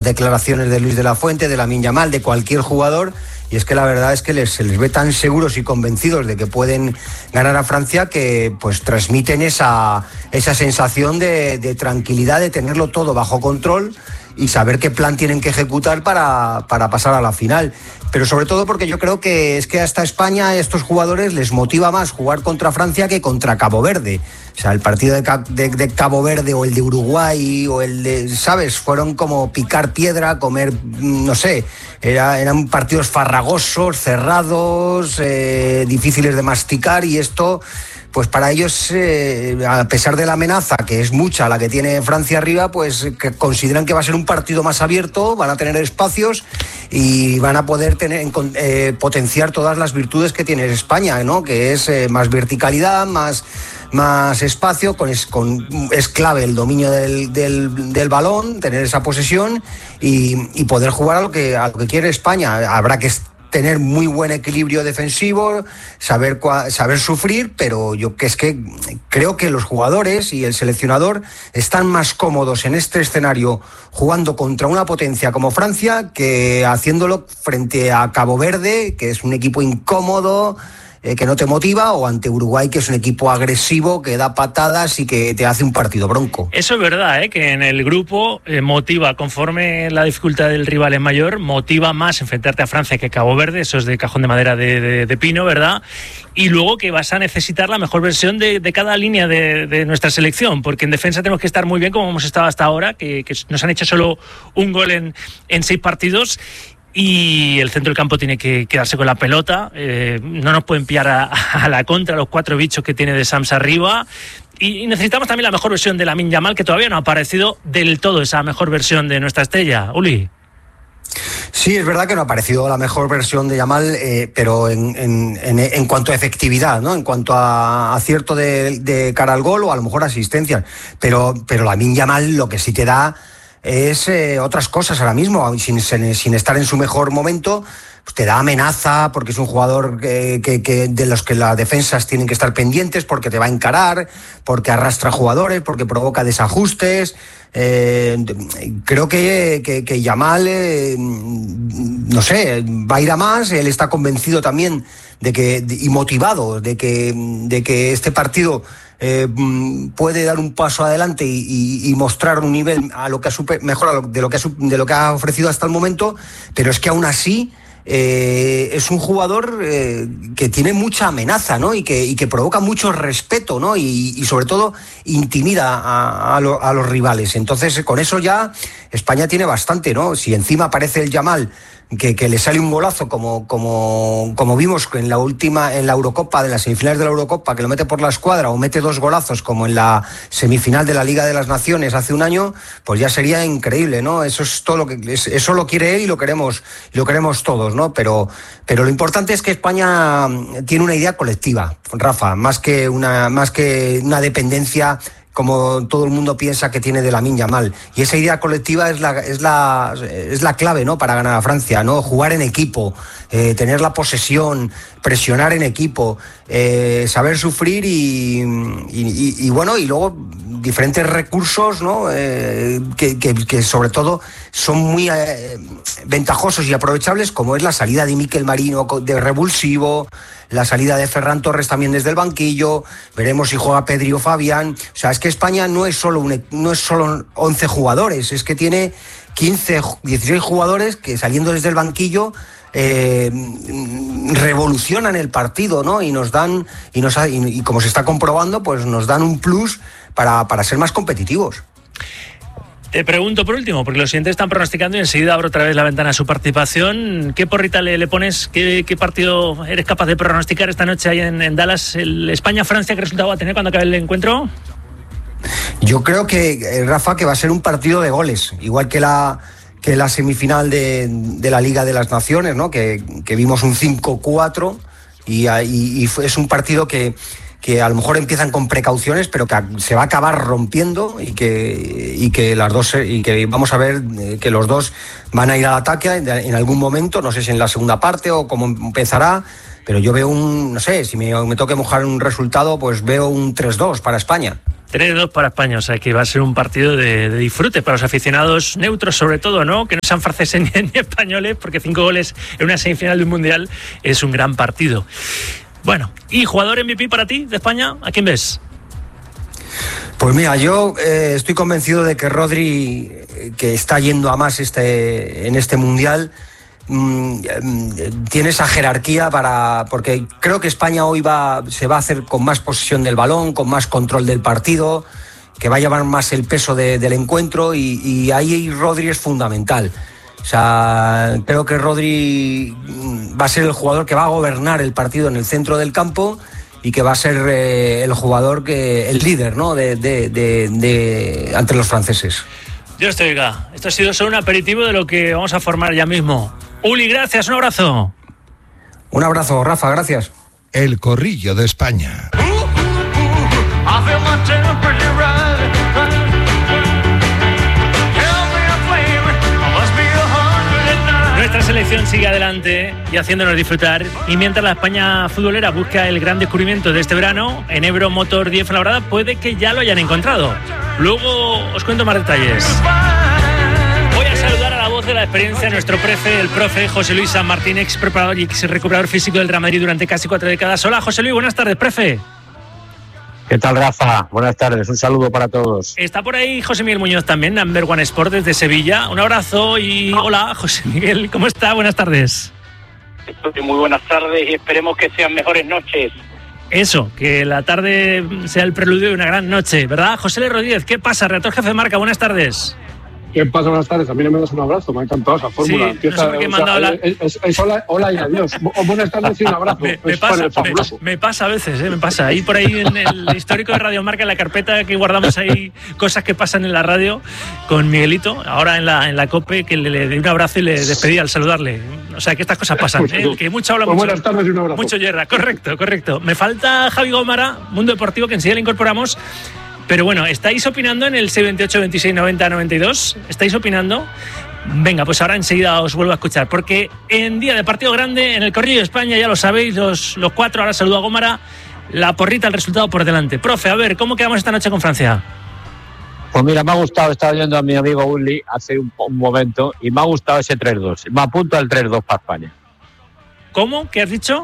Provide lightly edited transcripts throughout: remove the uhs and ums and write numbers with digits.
declaraciones de Luis de la Fuente, de Lamine Yamal, de cualquier jugador, y es que la verdad es que se les ve tan seguros y convencidos de que pueden ganar a Francia que pues transmiten esa sensación de tranquilidad, de tenerlo todo bajo control y saber qué plan tienen que ejecutar para pasar a la final. Pero sobre todo porque yo creo que es que hasta España a estos jugadores les motiva más jugar contra Francia que contra Cabo Verde. O sea, el partido de Cabo Verde o el de Uruguay o el de, ¿sabes? Fueron como picar piedra, comer, no sé, eran partidos farragosos, cerrados, difíciles de masticar, y esto, pues para ellos, a pesar de la amenaza, que es mucha la que tiene Francia arriba, pues que consideran que va a ser un partido más abierto, van a tener espacios y van a poder potenciar todas las virtudes que tiene España, ¿no? Que es más verticalidad, más espacio, es clave el dominio del balón, tener esa posesión y poder jugar a lo que quiere España. Habrá que tener muy buen equilibrio defensivo, saber sufrir, pero yo creo que los jugadores y el seleccionador están más cómodos en este escenario jugando contra una potencia como Francia que haciéndolo frente a Cabo Verde, que es un equipo incómodo, que no te motiva, o ante Uruguay, que es un equipo agresivo, que da patadas y que te hace un partido bronco. Eso es verdad, que en el grupo motiva, conforme la dificultad del rival es mayor, motiva más enfrentarte a Francia que Cabo Verde, eso es de cajón de madera de pino, ¿verdad? Y luego que vas a necesitar la mejor versión de cada línea de nuestra selección, porque en defensa tenemos que estar muy bien como hemos estado hasta ahora, que nos han hecho solo un gol en 6 partidos. Y el centro del campo tiene que quedarse con la pelota, no nos pueden pillar a la contra los 4 bichos que tiene de Sams arriba, y necesitamos también la mejor versión de Lamine Yamal, que todavía no ha aparecido del todo esa mejor versión de nuestra estrella. Uli. Sí, es verdad que no ha aparecido la mejor versión de Yamal, pero en cuanto a efectividad, ¿no? En cuanto a acierto de cara al gol o a lo mejor asistencias, pero Lamine Yamal lo que sí te da es otras cosas ahora mismo, sin estar en su mejor momento, pues te da amenaza, porque es un jugador que de los que las defensas tienen que estar pendientes, porque te va a encarar, porque arrastra jugadores, porque provoca desajustes. Creo que Yamal, no sé, va a ir a más. Él está convencido también y motivado de que este partido puede dar un paso adelante y mostrar un nivel mejor de lo que ha ofrecido hasta el momento, pero es que aún así es un jugador que tiene mucha amenaza, ¿no? y que provoca mucho respeto, ¿no? y sobre todo intimida a los rivales. Entonces con eso ya España tiene bastante, ¿no? Si encima aparece el Yamal, que le sale un golazo como vimos en la Eurocopa, de las semifinales de la Eurocopa, que lo mete por la escuadra, o mete 2 golazos como en la semifinal de la Liga de las Naciones hace un año, pues ya sería increíble, ¿no? Eso es todo eso lo quiere él y lo queremos todos, ¿no? Pero lo importante es que España tiene una idea colectiva, Rafa, más que una dependencia como todo el mundo piensa que tiene de Lamine Yamal, y esa idea colectiva es la clave, ¿no? Para ganar a Francia, ¿no? Jugar en equipo, tener la posesión, presionar en equipo, saber sufrir y bueno, y luego diferentes recursos, ¿no? Que sobre todo son muy ventajosos y aprovechables, como es la salida de Mikel Merino de revulsivo, la salida de Ferran Torres también desde el banquillo, veremos si juega Pedri o Fabián. O sea, es que España no es solo 11 jugadores, es que tiene 15, 16 jugadores que saliendo desde el banquillo revolucionan el partido, ¿no? Y como se está comprobando, pues nos dan un plus para ser más competitivos. Te pregunto por último, porque los siguientes están pronosticando y enseguida abro otra vez la ventana a su participación. ¿Qué porrita le pones? ¿Qué partido eres capaz de pronosticar esta noche ahí en Dallas? ¿El España-Francia qué resultado va a tener cuando acabe el encuentro? Yo creo que, Rafa, que va a ser un partido de goles, igual que la semifinal de la Liga de las Naciones, ¿no? Que vimos un 5-4 y es un partido que a lo mejor empiezan con precauciones, pero que se va a acabar rompiendo y que vamos a ver que los dos van a ir al ataque en algún momento, no sé si en la segunda parte o cómo empezará, pero yo veo no sé, si me toque mojar un resultado, pues veo un 3-2 para España. 3-2 para España, o sea que va a ser un partido de disfrute para los aficionados neutros, sobre todo, ¿no? Que no sean franceses ni españoles, porque 5 goles en una semifinal de un mundial es un gran partido. Bueno, ¿y jugador MVP para ti de España? ¿A quién ves? Pues mira, yo estoy convencido de que Rodri, que está yendo a más en este mundial, tiene esa jerarquía porque creo que España hoy se va a hacer con más posesión del balón, con más control del partido, que va a llevar más el peso del encuentro y ahí Rodri es fundamental. O sea, creo que Rodri va a ser el jugador que va a gobernar el partido en el centro del campo y que va a ser el jugador el líder, ¿no? Ante los franceses. Dios te oiga. Esto ha sido solo un aperitivo de lo que vamos a formar ya mismo. Uli, gracias, un abrazo. Un abrazo, Rafa, gracias. El Corrillo de España. Nuestra selección sigue adelante y haciéndonos disfrutar. Y mientras la España futbolera busca el gran descubrimiento de este verano, en Ebro Motor 10 Fuenlabrada puede que ya lo hayan encontrado. Luego os cuento más detalles. Voy a saludar a la voz de la experiencia, nuestro el profe José Luis San Martín, ex preparador y ex recuperador físico del Real Madrid durante casi 4 décadas. Hola, José Luis, buenas tardes, profe. ¿Qué tal, Rafa? Buenas tardes, un saludo para todos. Está por ahí José Miguel Muñoz también, Number One Sport desde Sevilla. Un abrazo y hola, José Miguel, ¿cómo está? Buenas tardes. Muy buenas tardes y esperemos que sean mejores noches. Eso, que la tarde sea el preludio de una gran noche, ¿verdad? José L. Rodríguez, ¿qué pasa? Redactor jefe de Marca, buenas tardes. ¿Qué pasa? Buenas tardes. A mí no me das un abrazo, me ha encantado esa fórmula. Sí, empieza, no sé por qué me han dado es hola y adiós. Buenas tardes y un abrazo. Me pasa a veces, me pasa. Ahí por ahí en el histórico de Radio Marca, en la carpeta que guardamos ahí cosas que pasan en la radio con Miguelito, ahora en la COPE, que le di un abrazo y le despedí al saludarle. O sea, que estas cosas pasan, que mucho habla, buenas tardes y un abrazo. Mucho yerra, correcto. Me falta Javi Gómara, Mundo Deportivo, que enseguida le incorporamos. Pero bueno, ¿estáis opinando en el 628 26 90 92? ¿Estáis opinando? Venga, pues ahora enseguida os vuelvo a escuchar, porque en día de partido grande, en el Corrillo de España, ya lo sabéis, los 4, ahora saludo a Gómara, la porrita, el resultado por delante. Profe, a ver, ¿cómo quedamos esta noche con Francia? Pues mira, me ha gustado, estaba viendo a mi amigo Uli hace un momento, y me ha gustado ese 3-2. Me apunto al 3-2 para España. ¿Cómo? ¿Qué has dicho?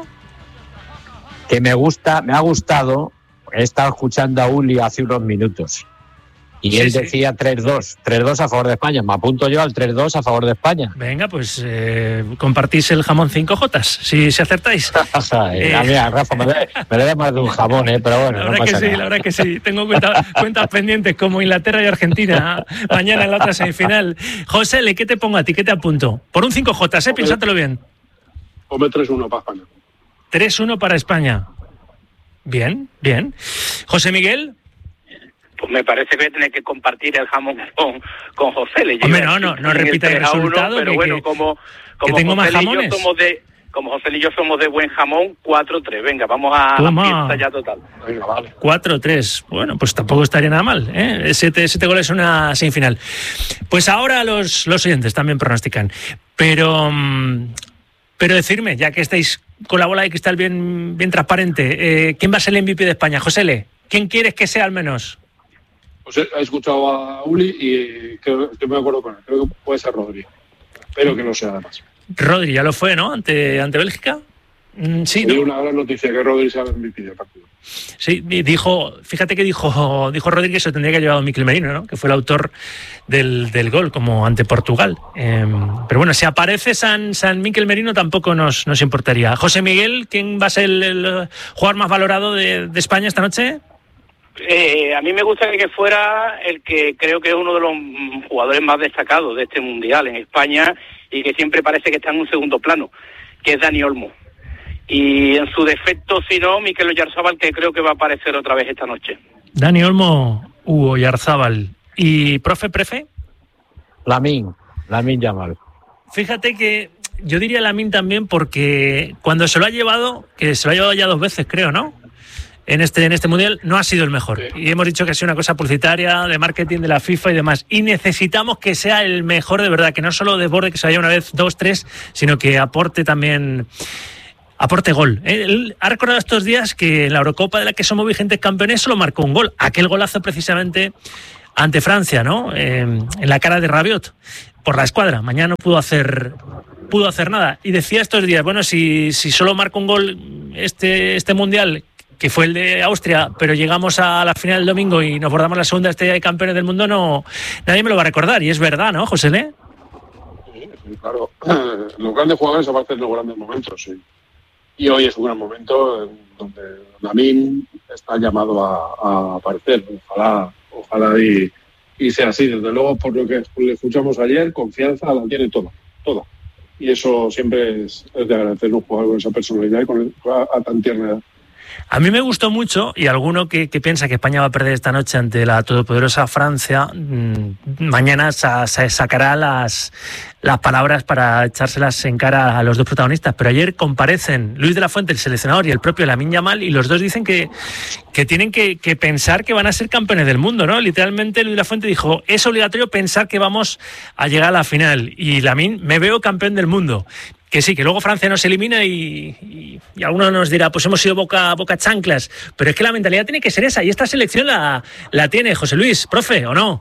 Que me ha gustado. He estado escuchando a Uli hace unos minutos y él decía 3-2 a favor de España. Me apunto yo al 3-2 a favor de España. Venga, pues compartís el jamón 5J, si acertáis. Mira, Rafa, me debe más de un jamón, pero bueno, la verdad que sí. Tengo cuentas pendientes como Inglaterra y Argentina mañana en la otra semifinal. José, ¿qué te pongo a ti? ¿Qué te apunto? Por un 5J, piénsatelo bien. Hombre, 3-1 para España. 3-1 para España. Bien. José Miguel. Pues me parece que voy a tener que compartir el jamón con José. Hombre, no repita el resultado. Pero bueno, como tengo más jamones. Como José y yo somos de buen jamón, 4-3. Venga, vamos a fiesta ya total. Venga, vale. 4-3. Bueno, pues tampoco estaría nada mal, ¿eh? 7 goles en una semifinal. Pues ahora los oyentes también pronostican. Pero decirme, ya que estáis con la bola de cristal bien transparente, ¿quién va a ser el MVP de España? José L., ¿quién quieres que sea al menos? Pues he escuchado a Uli y creo que estoy muy de acuerdo con él. Creo que puede ser Rodri, pero que no sea además. Rodri ya lo fue, ¿no? Ante Bélgica. Sí, ¿no? Una gran noticia que Rodri sea el MVP del partido. Sí, fíjate que dijo Rodri que se tendría que haber llevado Mikel Merino, ¿no? Que fue el autor del gol, como ante Portugal. Pero bueno, si aparece San Mikel Merino tampoco nos importaría. José Miguel, ¿quién va a ser el jugador más valorado de España esta noche? A mí me gustaría que fuera el que creo que es uno de los jugadores más destacados de este Mundial en España y que siempre parece que está en un segundo plano, que es Dani Olmo. Y en su defecto, si no, Mikel Oyarzabal, que creo que va a aparecer otra vez esta noche. Dani Olmo, Oyarzabal. ¿Y prefe? Lamin Yamal. Fíjate que yo diría Lamin también porque cuando se lo ha llevado, que se lo ha llevado ya 2 veces, creo, ¿no? En este Mundial no ha sido el mejor. Sí. Y hemos dicho que ha sido una cosa publicitaria, de marketing de la FIFA y demás. Y necesitamos que sea el mejor de verdad, que no solo desborde, que se vaya una vez, 2, 3, sino que aporte también aporte gol. Él ha recordado estos días que en la Eurocopa de la que somos vigentes campeones solo marcó un gol. Aquel golazo precisamente ante Francia, ¿no? En la cara de Rabiot por la escuadra. Mañana no pudo hacer nada. Y decía estos días, bueno, si solo marca un gol este mundial, que fue el de Austria, pero llegamos a la final del domingo y nos bordamos la segunda estrella de campeones del mundo, no, nadie me lo va a recordar. Y es verdad, ¿no, José Lé? Sí, claro. Los grandes jugadores aparecen en los grandes momentos, sí. Y hoy es un gran momento donde Lamine está llamado a aparecer. Ojalá y sea así. Desde luego, por lo que le escuchamos ayer, confianza la tiene toda. Y eso siempre es de agradecer a un jugador con esa personalidad y a tan tierna edad. A mí me gustó mucho, y alguno que piensa que España va a perder esta noche ante la todopoderosa Francia, mañana sacará las palabras para echárselas en cara a los dos protagonistas. Pero ayer comparecen Luis de la Fuente, el seleccionador, y el propio Lamine Yamal, y los dos dicen que tienen que pensar que van a ser campeones del mundo, ¿no? Literalmente Luis de la Fuente dijo, es obligatorio pensar que vamos a llegar a la final. Y Lamine, me veo campeón del mundo. Que sí, que luego Francia nos elimina y alguno nos dirá, pues hemos sido boca chanclas, pero es que la mentalidad tiene que ser esa, y esta selección la tiene José Luis, profe, ¿o no?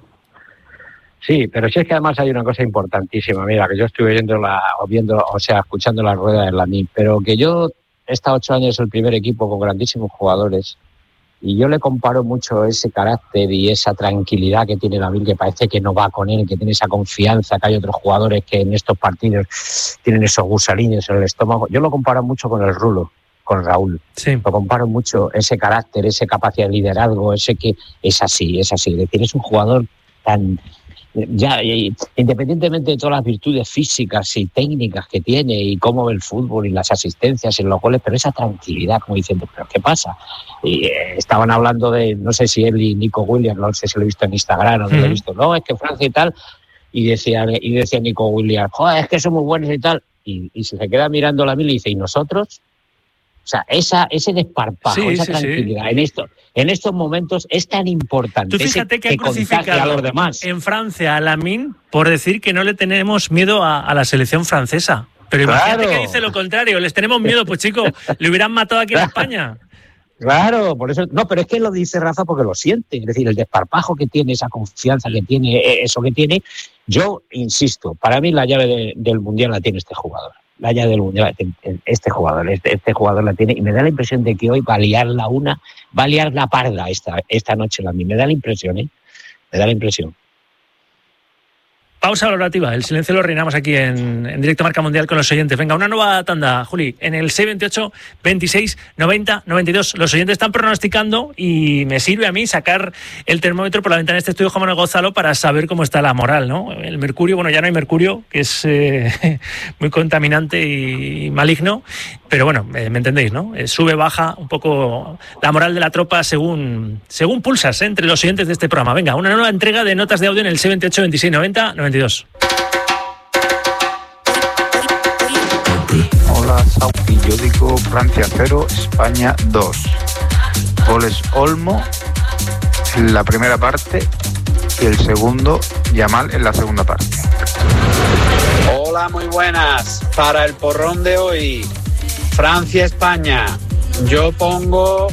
Sí, pero sí es que además hay una cosa importantísima, mira, que yo estuve escuchando la rueda de Lamine, pero que yo he estado 8 años en el primer equipo con grandísimos jugadores, y yo le comparo mucho ese carácter y esa tranquilidad que tiene Lamine, que parece que no va con él, que tiene esa confianza, que hay otros jugadores que en estos partidos tienen esos gusanillos en el estómago. Yo lo comparo mucho con el Rulo, con Raúl. Sí. Lo comparo mucho, ese carácter, esa capacidad de liderazgo, ese que es así. Es decir, es un jugador tan... Ya, independientemente de todas las virtudes físicas y técnicas que tiene y cómo ve el fútbol y las asistencias en los goles, pero esa tranquilidad, como diciendo, ¿pero qué pasa? Y estaban hablando de, no sé si él y Nico Williams, no sé si lo he visto en Instagram o no lo he visto, no, es que Francia y tal, y decía Nico Williams, joder, es que somos buenos y tal, y se queda mirando la mil y dice, ¿y nosotros? O sea, ese desparpajo, esa tranquilidad, en estos momentos es tan importante. Tú fíjate que han crucificado a los demás. En Francia a Lamine por decir que no le tenemos miedo a la selección francesa. Pero imagínate que dice lo contrario, les tenemos miedo, pues chicos, le hubieran matado aquí en España. Claro, por eso. No, pero es que lo dice Rafa porque lo siente. Es decir, el desparpajo que tiene, esa confianza que tiene, eso que tiene. Yo insisto, para mí la llave del Mundial la tiene este jugador. La llave del Mundial, este jugador la tiene, y me da la impresión de que hoy va a liar la parda esta noche. Me da la impresión, me da la impresión. Pausa valorativa, el silencio lo reinamos aquí en directo Marca Mundial con los oyentes. Venga, una nueva tanda, Juli, en el 628 26 90 92. Los oyentes están pronosticando y me sirve a mí sacar el termómetro por la ventana de este estudio Juan Manuel Gonzalo para saber cómo está la moral, ¿no? El mercurio, bueno, ya no hay mercurio, que es muy contaminante y maligno, pero bueno, me entendéis, ¿no? Sube, baja un poco la moral de la tropa según pulsas entre los oyentes de este programa. Venga, una nueva entrega de notas de audio en el 628 26 90 92. Hola, Sauki. Yo digo Francia 0, España 2. Goles Olmo en la primera parte y el segundo Yamal en la segunda parte. Hola, muy buenas. Para el porrón de hoy, Francia-España. Yo pongo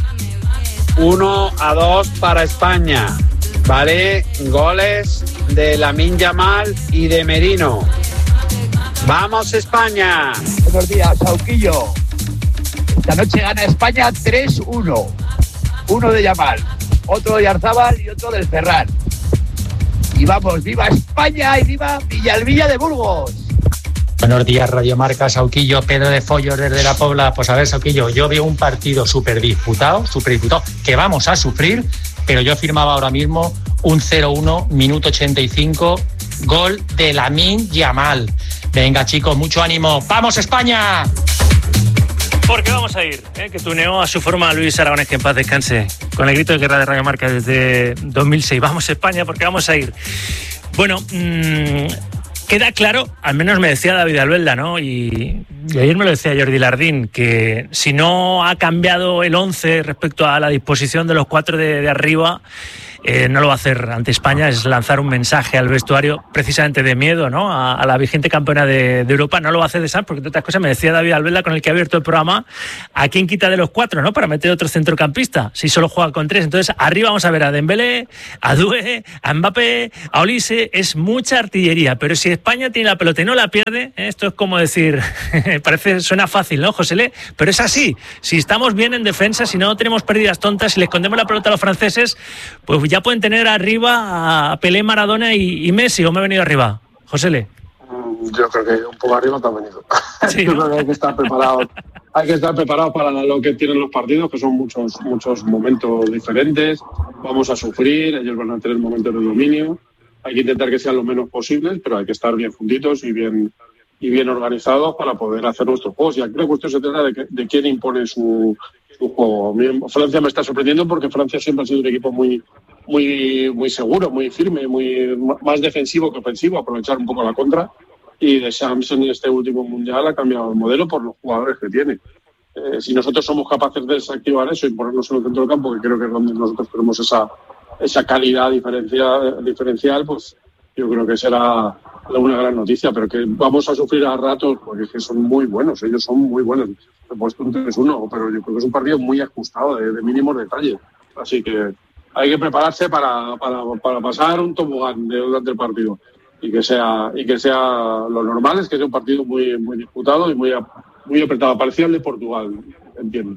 1-2 para España. ¿Vale? Goles de Lamine Yamal y de Merino. ¡Vamos, España! Buenos días, Sauquillo. Esta noche gana España 3-1. Uno de Yamal, otro de Yarzábal y otro del Ferran. Y vamos, ¡viva España y viva Villalbilla de Burgos! Buenos días, Radio Marca, Sauquillo, Pedro de Follos desde La Pobla. Pues a ver, Sauquillo, yo veo un partido súper disputado, que vamos a sufrir, pero yo firmaba ahora mismo un 0-1, minuto 85, gol de Lamine Yamal. Venga, chicos, mucho ánimo. ¡Vamos, España! Porque vamos a ir, que tuneó a su forma Luis Aragonés, que en paz descanse, con el grito de guerra de Radio Marca desde 2006. Vamos, España, porque vamos a ir. Bueno, queda claro, al menos me decía David Albelda, ¿no? Y ayer me lo decía Jordi Lardín, que si no ha cambiado el 11 respecto a la disposición de los 4 de arriba, no lo va a hacer ante España, es lanzar un mensaje al vestuario precisamente de miedo, ¿no? A la vigente campeona de Europa. No lo va a hacer de Sanz, porque entre otras cosas me decía David Albelda, con el que ha abierto el programa, ¿a quién quita de los 4, ¿no? Para meter otro centrocampista, si solo juega con 3. Entonces arriba vamos a ver a Dembélé, a Doué, a Mbappé, a Olise. Es mucha artillería, pero si España tiene la pelota y no la pierde, esto es como decir, suena fácil, ¿no, José? Pero es así. Si estamos bien en defensa, si no tenemos pérdidas tontas, si le escondemos la pelota a los franceses, pues ya pueden tener arriba a Pelé, Maradona y Messi. ¿O me he venido arriba, José? Yo creo que un poco arriba te ha venido. Sí, yo creo que hay que estar preparado. Hay que estar preparado para lo que tienen los partidos, que son muchos momentos diferentes. Vamos a sufrir, ellos van a tener momentos de dominio. Hay que intentar que sean lo menos posibles, pero hay que estar bien juntitos y bien organizados para poder hacer nuestros juegos. Y aquí la cuestión se trata de quién impone su juego. Francia me está sorprendiendo porque Francia siempre ha sido un equipo muy seguro, muy firme, más defensivo que ofensivo, aprovechar un poco la contra. Y Deschamps en este último mundial ha cambiado el modelo por los jugadores que tiene. Si nosotros somos capaces de desactivar eso y ponernos en el centro del campo, que creo que es donde nosotros tenemos esa calidad diferencial, pues yo creo que será una gran noticia, pero que vamos a sufrir a ratos porque es que son muy buenos, ellos son muy buenos. He puesto un 3-1, pero yo creo que es un partido muy ajustado, de mínimos detalles. Así que hay que prepararse para pasar un tobogán durante el partido y que sea lo normal, es que sea un partido muy disputado y muy apretado, parecido al de Portugal, entiendo.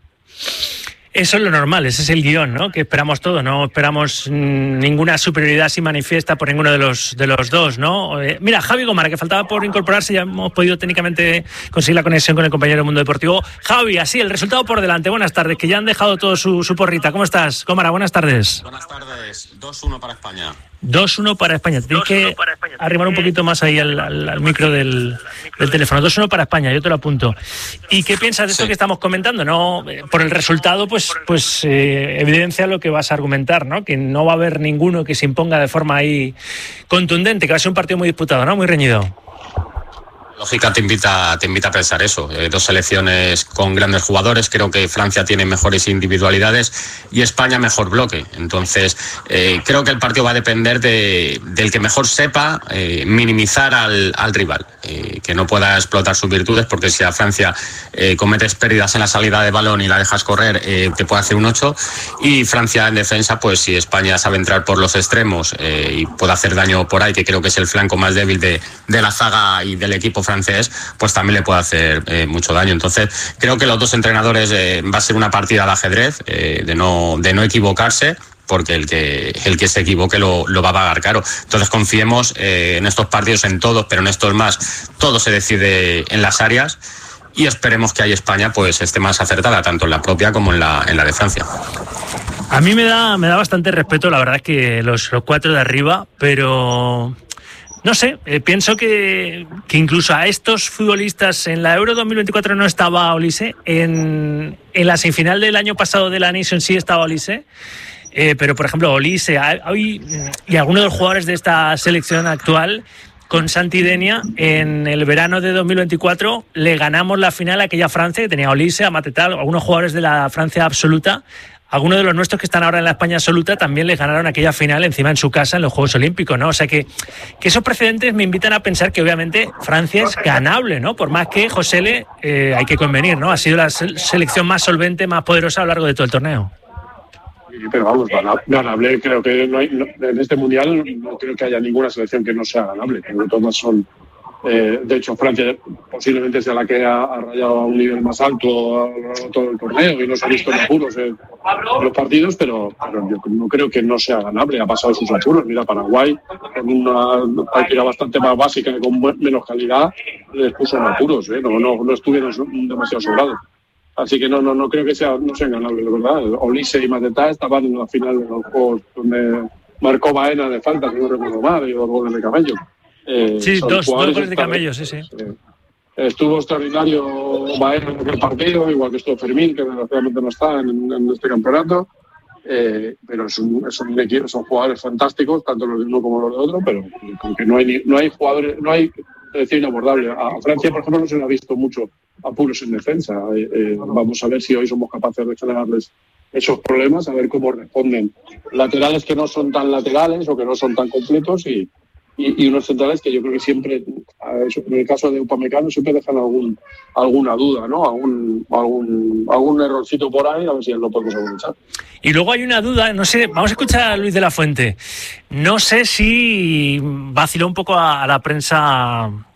Eso es lo normal, ese es el guión, ¿no? Que esperamos todo, no esperamos ninguna superioridad así manifiesta por ninguno de los dos, ¿no? Mira, Javi Gomara, que faltaba por incorporarse, ya hemos podido técnicamente conseguir la conexión con el compañero del Mundo Deportivo. Javi, así, el resultado por delante. Buenas tardes, que ya han dejado todo su porrita. ¿Cómo estás, Gomara? Buenas tardes. Buenas tardes, 2-1 para España. 2-1 para España. Tienes que arrimar un poquito más ahí al micro del teléfono. 2-1 para España, yo te lo apunto. ¿Y qué piensas de esto que estamos comentando? No, por el resultado, pues evidencia lo que vas a argumentar, ¿no? Que no va a haber ninguno que se imponga de forma ahí contundente, que va a ser un partido muy disputado, ¿no? Muy reñido. Lógica te invita a pensar eso. Dos selecciones con grandes jugadores. Creo que Francia tiene mejores individualidades y España mejor bloque. Entonces, creo que el partido va a depender del que mejor sepa minimizar al rival. Que no pueda explotar sus virtudes, porque si a Francia cometes pérdidas en la salida de balón y la dejas correr, te puede hacer un 8. Y Francia en defensa, pues si España sabe entrar por los extremos y puede hacer daño por ahí, que creo que es el flanco más débil de la zaga y del equipo francés, pues también le puede hacer mucho daño. Entonces creo que los dos entrenadores va a ser una partida de ajedrez, de no equivocarse, porque el que se equivoque lo va a pagar caro. Entonces confiemos en estos partidos, en todos, pero en estos más, todo se decide en las áreas, y esperemos que ahí España pues esté más acertada, tanto en la propia como en la de Francia. A mí me da bastante respeto, la verdad, que los 4 de arriba, pero no sé, pienso que incluso a estos futbolistas en la Euro 2024 no estaba Olise, en la semifinal del año pasado de la Nations sí estaba Olise, pero por ejemplo Olise y algunos de los jugadores de esta selección actual, con Santi Denia, en el verano de 2024 le ganamos la final a aquella Francia que tenía a Olise, a Matetá, algunos jugadores de la Francia absoluta. Algunos de los nuestros que están ahora en la España absoluta también les ganaron aquella final encima en su casa en los Juegos Olímpicos, ¿no? O sea que esos precedentes me invitan a pensar que obviamente Francia es ganable, ¿no? Por más que Josele, hay que convenir, ¿no? Ha sido la selección más solvente, más poderosa a lo largo de todo el torneo. Pero vamos, ganable, creo que en este mundial no creo que haya ninguna selección que no sea ganable. Creo que todas son. De hecho, Francia posiblemente sea la que ha rayado a un nivel más alto todo el torneo y no se ha visto en apuros en los partidos, pero yo no creo que no sea ganable. Ha pasado sus apuros. Mira, Paraguay, con una partida bastante más básica y con menos calidad, les puso en apuros. No estuvieron demasiado sobrados. Así que no creo que no sean ganables, de verdad. Olise y Matetá estaban en la final de los juegos donde marcó Baena de falta, si no recuerdo mal, y 2 goles de Camello. Sí, dos goles de Camello, sí. Estuvo extraordinario Baena en aquel partido, igual que estuvo Fermín, que desgraciadamente no está en este campeonato. Pero son jugadores fantásticos, tanto los de uno como los de otro, pero porque no hay jugadores, no hay selección inabordable. A Francia, por ejemplo, no se le ha visto mucho apuros en defensa. Vamos a ver si hoy somos capaces de generarles esos problemas, a ver cómo responden. Laterales que no son tan laterales o que no son tan completos y unos centrales que yo creo que siempre, en el caso de Upamecano, siempre dejan alguna duda, ¿no? Algún errorcito por ahí, a ver si lo podemos aprovechar. Y luego hay una duda, no sé, vamos a escuchar a Luis de la Fuente. No sé si vaciló un poco a la prensa